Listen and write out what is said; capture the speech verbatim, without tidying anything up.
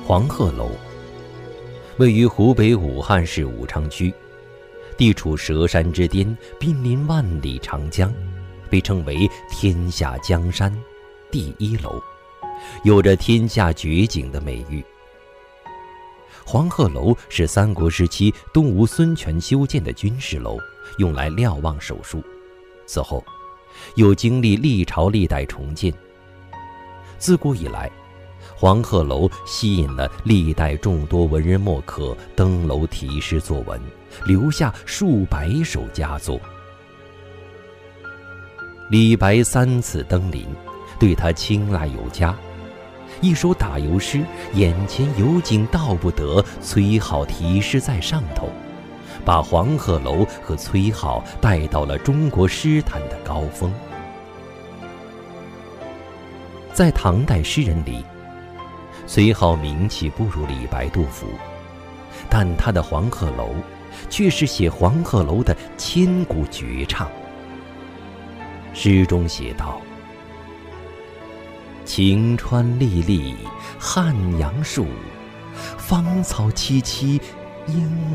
黄鹤楼位于湖北武汉市武昌区，地处蛇山之巅，濒临万里长江，被称为天下江山第一楼，有着天下绝景的美誉。黄鹤楼是三国时期东吴孙权修建的军事楼，用来瞭望守戍，此后又经历历朝历代重建。自古以来，黄鹤楼吸引了历代众多文人墨客登楼题诗作文，留下数百首佳作。李白三次登临，对他青睐有加。一首打油诗，眼前有景道不得，崔颢题诗在上头，把黄鹤楼和崔颢带到了中国诗坛的高峰。在唐代诗人里，崔颢名气不如李白、杜甫，但他的黄鹤楼却是写黄鹤楼的千古绝唱。诗中写道：晴川历历汉阳树，芳草萋萋莺